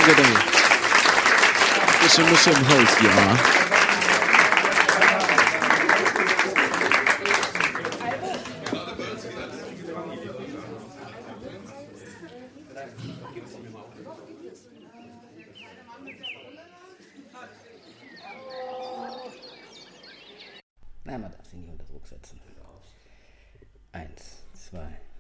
Danke, danke. Bisschen muss im Holz, ja. Nein, man darf sie nicht unter Druck setzen. 1, 2.